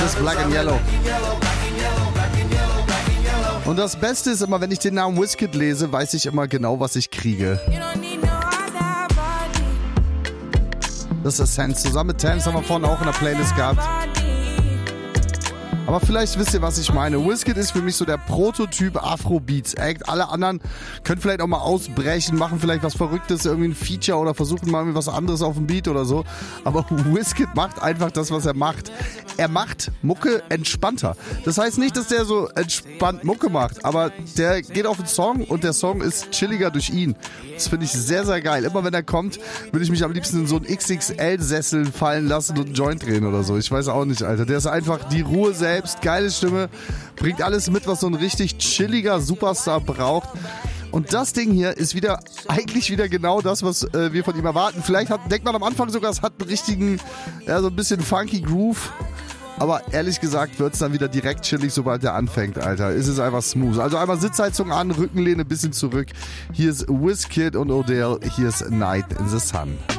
Das ist Black and Yellow. Und das Beste ist immer, wenn ich den Namen Wizkid lese, weiß ich immer genau, was ich kriege. Das ist Sense. Zusammen mit Tams haben wir vorhin auch in der Playlist gehabt. Aber vielleicht wisst ihr, was ich meine. Wizkid ist für mich so der Prototyp Afrobeats-Act. Alle anderen können vielleicht auch mal ausbrechen, machen vielleicht was Verrücktes, irgendwie ein Feature oder versuchen mal irgendwie was anderes auf dem Beat oder so. Aber Wizkid macht einfach das, was er macht. Er macht Mucke entspannter. Das heißt nicht, dass der so entspannt Mucke macht, aber der geht auf den Song und der Song ist chilliger durch ihn. Das finde ich sehr, sehr geil. Immer wenn er kommt, würde ich mich am liebsten in so einen XXL-Sessel fallen lassen und einen Joint drehen oder so. Ich weiß auch nicht, Alter. Der ist einfach die Ruhe selbst, geile Stimme, bringt alles mit, was so ein richtig chilliger Superstar braucht. Und das Ding hier ist eigentlich wieder genau das, was wir von ihm erwarten. Vielleicht denkt man am Anfang sogar, es hat einen richtigen, so ein bisschen funky Groove. Aber ehrlich gesagt wird's dann wieder direkt chillig, sobald der anfängt, Alter. Ist es einfach smooth. Also einmal Sitzheizung an, Rückenlehne ein bisschen zurück. Hier ist Wizkid und Odell. Hier ist Night in the Sun.